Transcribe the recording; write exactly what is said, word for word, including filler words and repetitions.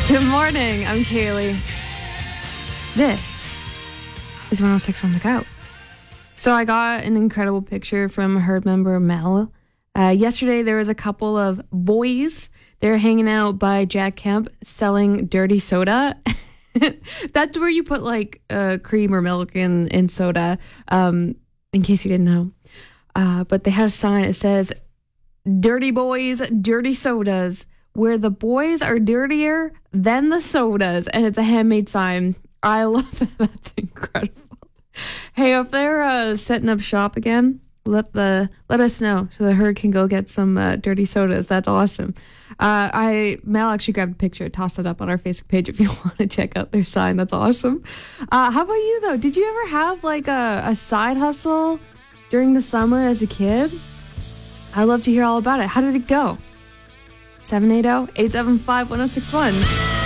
Good morning. I'm Kaylee. This is one oh six on the go. So I got an incredible picture from herd member Mel. Uh, yesterday, there was a couple of boys. They're hanging out by Jack Kemp selling dirty soda. That's where you put like uh, cream or milk in, in soda, um, in case you didn't know. Uh, but they had a sign that says, "Dirty boys, dirty sodas, where the boys are dirtier than the sodas." And it's a handmade sign. I love that. That's incredible. Hey, if they're uh, setting up shop again, let the let us know so the herd can go get some uh, dirty sodas. That's awesome. Uh, I Mel actually grabbed a picture, tossed it up on our Facebook page if you want to check out their sign. That's awesome. Uh, how about you though? Did you ever have like a, a side hustle during the summer as a kid? I'd love to hear all about it. How did it go? seven eight zero, eight seven five, one oh six one.